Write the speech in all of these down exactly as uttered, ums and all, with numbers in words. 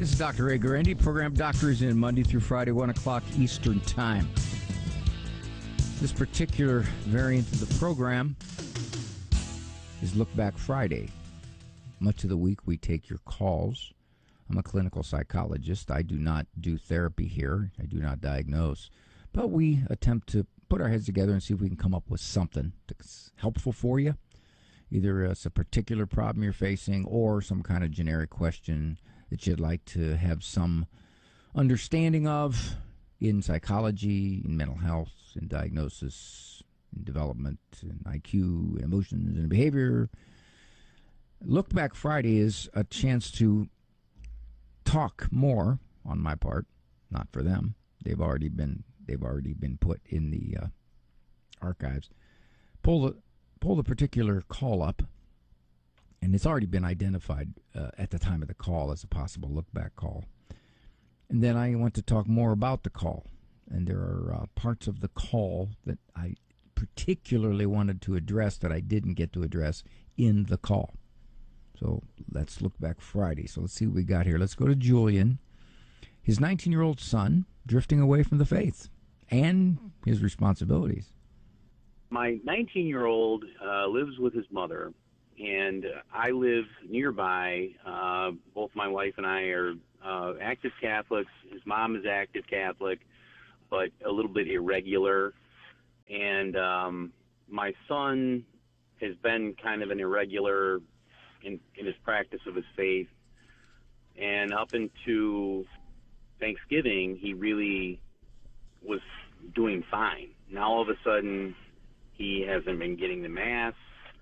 This is Doctor Ray Guarendi. Program Doctor is in Monday through Friday, one o'clock Eastern Time. This particular variant of the program is Look Back Friday. Much of the week we take your calls. I'm a clinical psychologist. I do not do therapy here. I do not diagnose. But we attempt to put our heads together and see if we can come up with something that's helpful for you. Either it's a particular problem you're facing or some kind of generic question that you'd like to have some understanding of in psychology, in mental health, in diagnosis, in development, in I Q, in emotions, and behavior. Look Back Friday is a chance to talk more on my part, not for them. They've already been they've already been put in the uh, archives. Pull the pull the particular call up, and it's already been identified uh, at the time of the call as a possible look-back call. And then I want to talk more about the call. And there are uh, parts of the call that I particularly wanted to address that I didn't get to address in the call. So let's look back Friday. So let's see what we got here. Let's go to Julian. His nineteen-year-old son drifting away from the faith and his responsibilities. My nineteen-year-old uh, lives with his mother, and I live nearby. Uh, both my wife and I are uh, active Catholics. His mom is active Catholic, but a little bit irregular. And um, my son has been kind of an irregular in, in his practice of his faith. And up into Thanksgiving, he really was doing fine. Now all of a sudden, he hasn't been getting the Mass.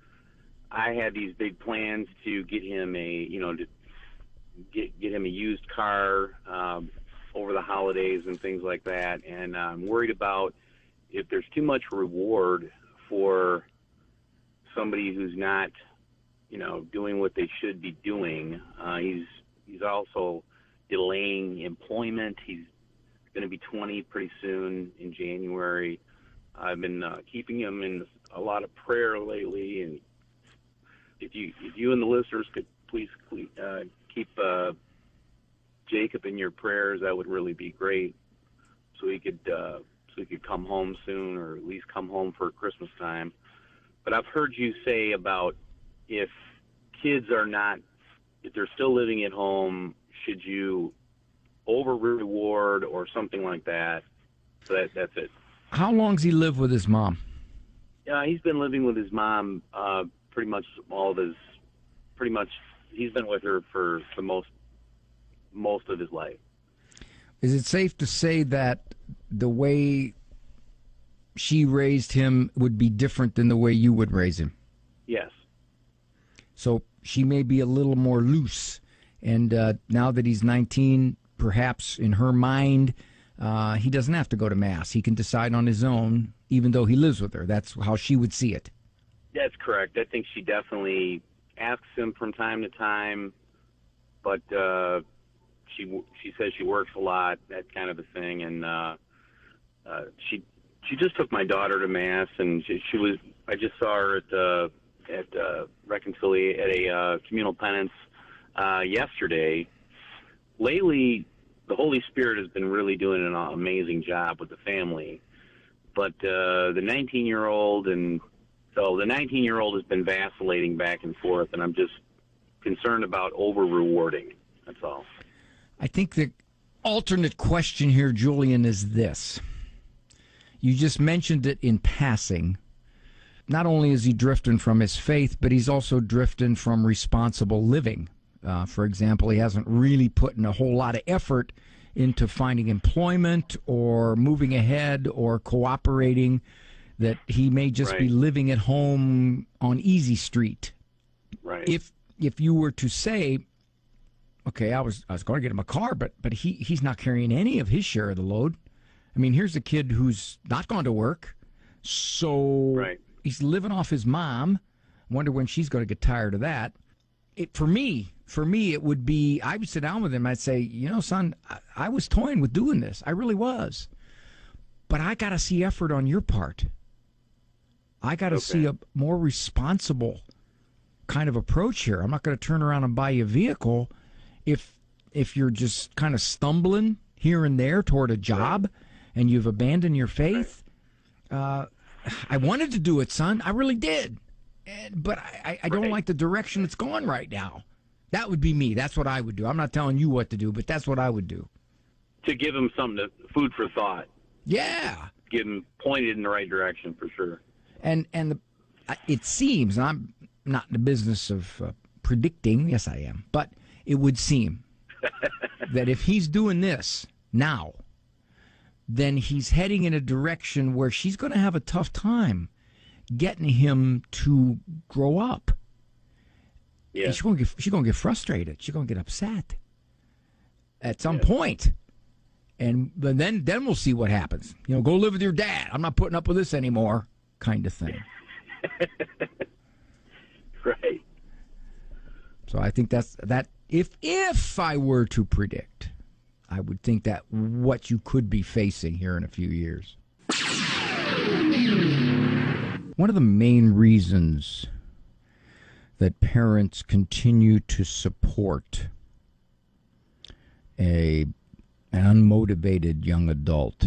I had these big plans to get him a, you know, to get get him a used car um, over the holidays and things like that. And I'm worried about if there's too much reward for somebody who's not, you know, doing what they should be doing. Uh, he's he's also delaying employment. He's going to be twenty pretty soon in January. I've been uh, keeping him in a lot of prayer lately, and if you if you and the listeners could please uh, keep uh, Jacob in your prayers, that would really be great. So he could uh, so he could come home soon, or at least come home for Christmas time. But I've heard you say about if kids are not, if they're still living at home, should you over reward or something like that? So that that's it. How long's he lived with his mom? Yeah, he's been living with his mom uh, pretty much all of his, pretty much, he's been with her for the most, most of his life. Is it safe to say that the way she raised him would be different than the way you would raise him? Yes. So she may be a little more loose. And uh, now that he's nineteen, perhaps in her mind, Uh, he doesn't have to go to Mass. He can decide on his own, even though he lives with her. That's how she would see it. That's correct. I think she definitely asks him from time to time, but uh, she she says she works a lot, that kind of a thing. And uh, uh, she she just took my daughter to Mass, and she, she was. I just saw her at uh, at uh, reconcilia at a uh, communal penance uh, yesterday. Lately, the Holy Spirit has been really doing an amazing job with the family. But uh, the nineteen-year-old, and so the nineteen-year-old has been vacillating back and forth, and I'm just concerned about over-rewarding. That's all. I think the alternate question here, Julian, is this. You just mentioned it in passing. Not only is he drifting from his faith, but he's also drifting from responsible living. Uh, for example, he hasn't really put in a whole lot of effort into finding employment or moving ahead or cooperating, that he may just right. be living at home on Easy Street. Right. If if you were to say, okay, I was I was going to get him a car, but but he, he's not carrying any of his share of the load. I mean, here's a kid who's not gone to work, so right. he's living off his mom. Wonder when she's going to get tired of that. It, for me, for me, it would be, I would sit down with him. I'd say, you know, son, I, I was toying with doing this. I really was. But I got to see effort on your part. I got to okay. see a more responsible kind of approach here. I'm not going to turn around and buy you a vehicle if if you're just kind of stumbling here and there toward a job and you've abandoned your faith, uh, I wanted to do it, son. I really did. And, but I, I don't right. like the direction it's going right now. That would be me. That's what I would do. I'm not telling you what to do, but that's what I would do. To give him something, to, food for thought. Yeah. Get him pointed in the right direction for sure. And and the, it seems, and I'm not in the business of uh, predicting, yes I am, but it would seem that if he's doing this now, then he's heading in a direction where she's going to have a tough time getting him to grow up. Yeah. And she's going to get, she's going to get frustrated. She's going to get upset at some yeah. point. And then then we'll see what happens. You know, go live with your dad. I'm not putting up with this anymore, kind of thing. Right. So I think that's that. If if I were to predict, I would think that what you could be facing here in a few years. One of the main reasons that parents continue to support a an unmotivated young adult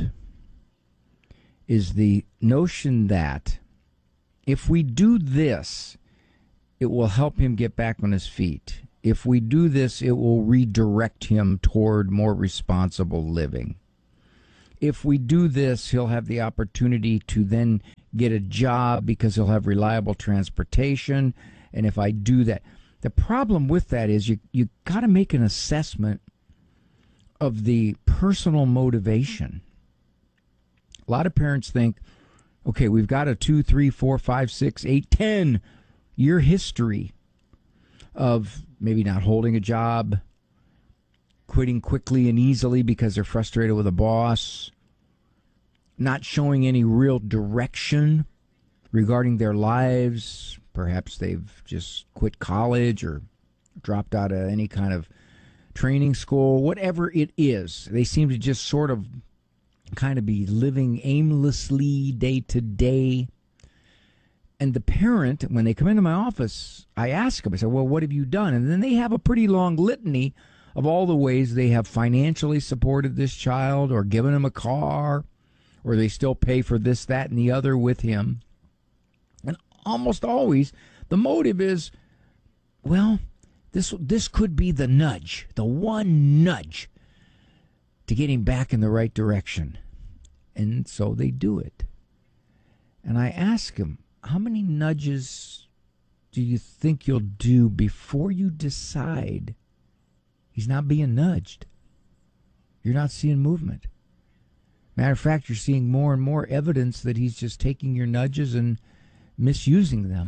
is the notion that if we do this, it will help him get back on his feet. If we do this, it will redirect him toward more responsible living. If we do this, he'll have the opportunity to then get a job because he'll have reliable transportation. And if I do that, the problem with that is you you got to make an assessment of the personal motivation. A lot of parents think, okay, we've got a two, three, four, five, six, eight, ten year history of maybe not holding a job, quitting quickly and easily because they're frustrated with a boss, not showing any real direction regarding their lives. Perhaps they've just quit college or dropped out of any kind of training school, whatever it is. They seem to just sort of kind of be living aimlessly day to day. And the parent, when they come into my office, I ask them, I say, well, what have you done? And then they have a pretty long litany of all the ways they have financially supported this child or given him a car, or they still pay for this, that, and the other with him. And almost always the motive is, well, This this could be the nudge, the one nudge to get him back in the right direction. And so they do it. And I ask him, how many nudges do you think you'll do before you decide he's not being nudged? You're not seeing movement. Matter of fact, you're seeing more and more evidence that he's just taking your nudges and misusing them.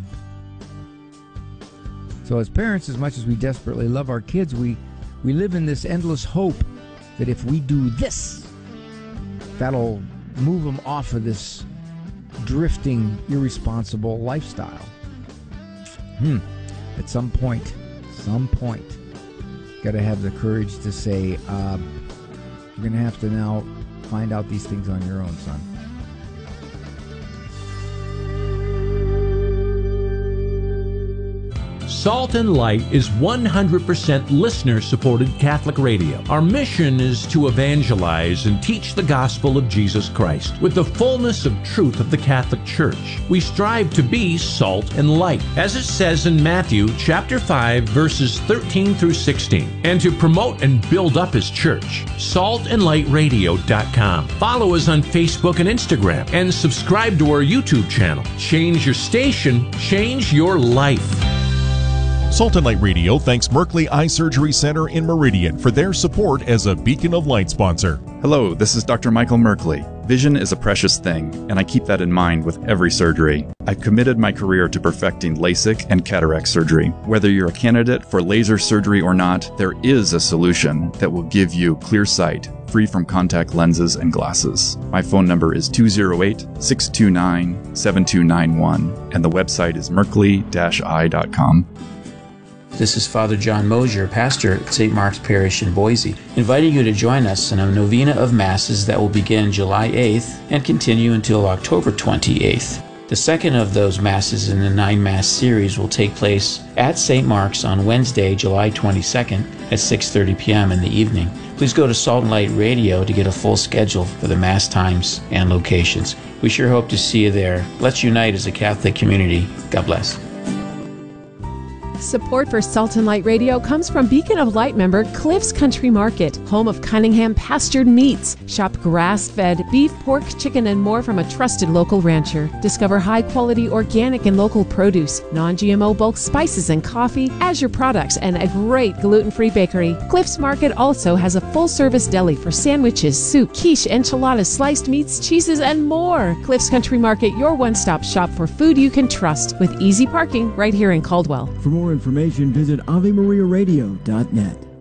So as parents, as much as we desperately love our kids, we, we live in this endless hope that if we do this, that'll move them off of this drifting, irresponsible lifestyle. Hmm. At some point, some point, got to have the courage to say, uh, you're going to have to now find out these things on your own, son. Salt and Light is one hundred percent listener-supported Catholic radio. Our mission is to evangelize and teach the gospel of Jesus Christ with the fullness of truth of the Catholic Church. We strive to be salt and light, as it says in Matthew chapter five, verses thirteen through sixteen, and to promote and build up His church. salt and light radio dot com. Follow us on Facebook and Instagram, and subscribe to our YouTube channel. Change your station, change your life. Salt and Light Radio thanks Merkley Eye Surgery Center in Meridian for their support as a Beacon of Light sponsor. Hello, this is Doctor Michael Merkley. Vision is a precious thing, and I keep that in mind with every surgery. I've committed my career to perfecting LASIK and cataract surgery. Whether you're a candidate for laser surgery or not, there is a solution that will give you clear sight, free from contact lenses and glasses. My phone number is two oh eight, six two nine, seven two nine one, and the website is merkley dash eye dot com. This is Father John Mosier, pastor at Saint Mark's Parish in Boise, inviting you to join us in a novena of Masses that will begin July eighth and continue until October twenty-eighth. The second of those Masses in the nine-Mass series will take place at Saint Mark's on Wednesday, July twenty-second at six thirty p.m. in the evening. Please go to Salt and Light Radio to get a full schedule for the Mass times and locations. We sure hope to see you there. Let's unite as a Catholic community. God bless. Support for Salt and Light Radio comes from Beacon of Light member Cliff's Country Market, home of Cunningham pastured meats. Shop grass-fed beef, pork, chicken, and more from a trusted local rancher. Discover high-quality organic and local produce, non-G M O bulk spices and coffee, Azure products, and a great gluten-free bakery. Cliff's Market also has a full-service deli for sandwiches, soup, quiche, enchiladas, sliced meats, cheeses, and more. Cliff's Country Market, your one-stop shop for food you can trust, with easy parking right here in Caldwell. For more information, visit Ave Maria Radio dot net.